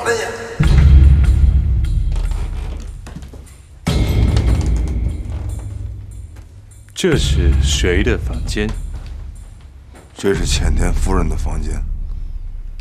了你！ 这是谁的房间？ 这是浅田夫人的房间。